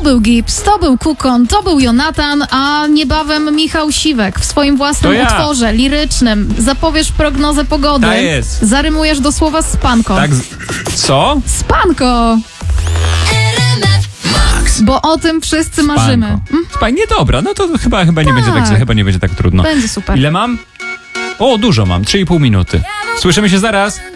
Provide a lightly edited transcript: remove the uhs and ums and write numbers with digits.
był Gibbs, to był Kukon, to był Jonatan, a niebawem Michał Siwek w swoim własnym utworze lirycznym. Zapowiesz prognozę pogody. Tak jest. Zarymujesz do słowa spanko. Tak. Co? Spanko! Bo o tym wszyscy marzymy. Nie, dobra, no to chyba nie będzie tak źle, chyba nie będzie tak trudno. Będzie super. Ile mam? O, dużo mam, 3,5 minuty. Słyszymy się zaraz.